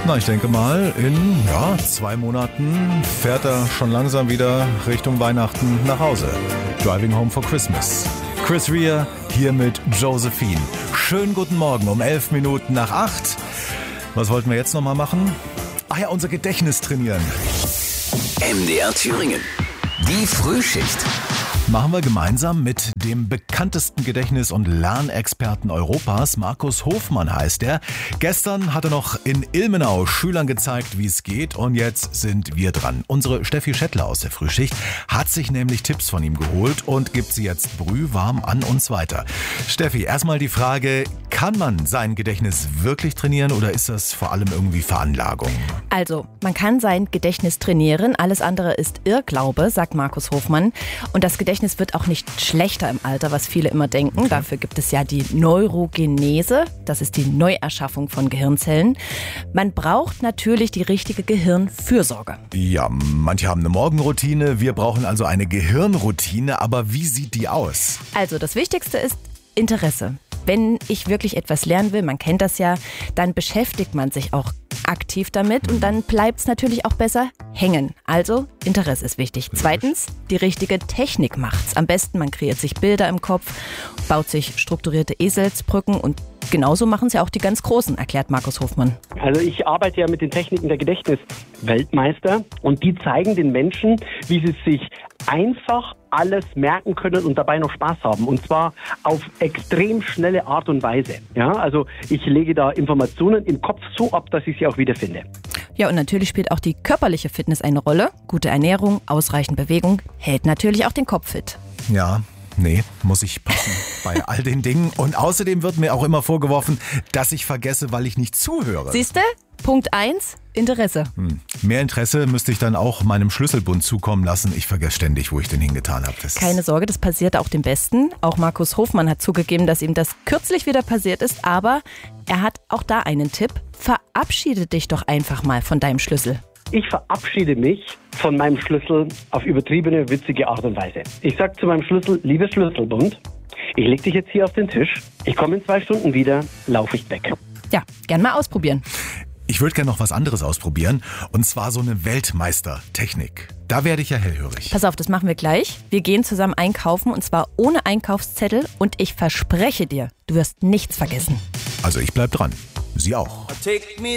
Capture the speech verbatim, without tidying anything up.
Na, ich denke mal, in ja, zwei Monaten fährt er schon langsam wieder Richtung Weihnachten nach Hause. Driving Home for Christmas. Chris Rea hier mit Josephine. Schönen guten Morgen um elf Minuten nach acht. Was wollten wir jetzt nochmal machen? Ach ja, unser Gedächtnis trainieren. M D R Thüringen. Die Frühschicht. Machen wir gemeinsam mit dem bekanntesten Gedächtnis- und Lernexperten Europas. Markus Hofmann heißt er. Gestern hat er noch in Ilmenau Schülern gezeigt, wie es geht. Und jetzt sind wir dran. Unsere Steffi Schettler aus der Frühschicht hat sich nämlich Tipps von ihm geholt und gibt sie jetzt brühwarm an uns weiter. Steffi, erstmal die Frage, kann man sein Gedächtnis wirklich trainieren oder ist das vor allem irgendwie Veranlagung? Also, man kann sein Gedächtnis trainieren. Alles andere ist Irrglaube, sagt Markus Hofmann. Und das Gedächtnis wird auch nicht schlechter im Alter, was viele immer denken. Okay. Dafür gibt es ja die Neurogenese. Das ist die Neuerschaffung von Gehirnzellen. Man braucht natürlich die richtige Gehirnfürsorge. Ja, manche haben eine Morgenroutine. Wir brauchen also eine Gehirnroutine. Aber wie sieht die aus? Also, das Wichtigste ist Interesse. Wenn ich wirklich etwas lernen will, man kennt das ja, dann beschäftigt man sich auch aktiv damit und dann bleibt es natürlich auch besser hängen. Also Interesse ist wichtig. Zweitens, die richtige Technik macht's. Am besten, man kreiert sich Bilder im Kopf, baut sich strukturierte Eselsbrücken und genauso machen es ja auch die ganz Großen, erklärt Markus Hofmann. Also ich arbeite ja mit den Techniken der Gedächtnisweltmeister und die zeigen den Menschen, wie sie sich einfach alles merken können und dabei noch Spaß haben. Und zwar auf extrem schnelle Art und Weise. Ja, also ich lege da Informationen im Kopf so ab, dass ich sie auch wiederfinde. Ja, und natürlich spielt auch die körperliche Fitness eine Rolle. Gute Ernährung, ausreichend Bewegung hält natürlich auch den Kopf fit. Ja. Nee, muss ich passen bei all den Dingen. Und außerdem wird mir auch immer vorgeworfen, dass ich vergesse, weil ich nicht zuhöre. Siehste? Punkt eins, Interesse. Hm. Mehr Interesse müsste ich dann auch meinem Schlüsselbund zukommen lassen. Ich vergesse ständig, wo ich den hingetan habe. Das Keine Sorge, das passiert auch dem Besten. Auch Markus Hofmann hat zugegeben, dass ihm das kürzlich wieder passiert ist. Aber er hat auch da einen Tipp. Verabschiede dich doch einfach mal von deinem Schlüssel. Ich verabschiede mich von meinem Schlüssel auf übertriebene, witzige Art und Weise. Ich sage zu meinem Schlüssel, liebes Schlüsselbund, ich leg dich jetzt hier auf den Tisch, ich komme in zwei Stunden wieder, laufe ich weg. Ja, gern mal ausprobieren. Ich würde gerne noch was anderes ausprobieren, und zwar so eine Weltmeistertechnik. Da werde ich ja hellhörig. Pass auf, das machen wir gleich. Wir gehen zusammen einkaufen und zwar ohne Einkaufszettel und ich verspreche dir, du wirst nichts vergessen. Also ich bleib dran. Sie auch.